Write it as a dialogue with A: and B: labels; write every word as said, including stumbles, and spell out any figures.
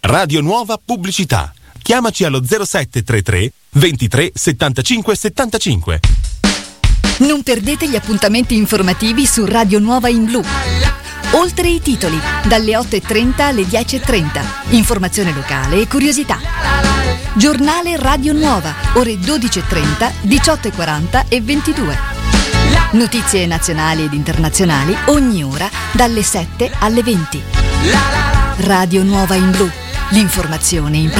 A: Radio Nuova Pubblicità. Chiamaci allo zero sette tre tre ventitré settantacinque settantacinque.
B: Non perdete gli appuntamenti informativi su Radio Nuova in Blu. Oltre i titoli, dalle otto e trenta alle dieci e trenta. Informazione locale e curiosità. Giornale Radio Nuova, ore dodici e trenta, diciotto e quaranta e ventidue. Notizie nazionali ed internazionali ogni ora dalle sette alle venti. Radio Nuova in Blu. L'informazione in